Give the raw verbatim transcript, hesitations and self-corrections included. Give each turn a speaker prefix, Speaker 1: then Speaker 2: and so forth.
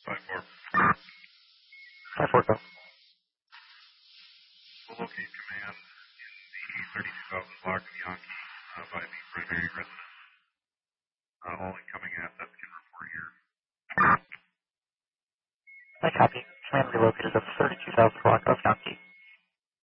Speaker 1: five four.
Speaker 2: five four, go.
Speaker 1: We'll locate command in the thirty-two thousand block of Yankee uh, by the primary residence. Uh, all incoming assets can report here.
Speaker 2: I copy. Command relocated at thirty-two thousand block of Yankee.